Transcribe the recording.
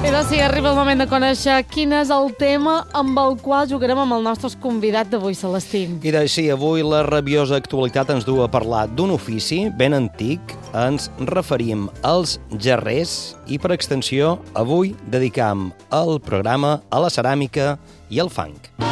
I doncs sí, arriba el moment de conèixer quin és el tema amb el qual jugarem amb el nostre convidat d'avui, Celestín. I així, avui la rabiosa actualitat ens du a parlar d'un ofici ben antic. Ens referim als gerrers i, per extensió, avui dedicam el programa a la ceràmica i al fang.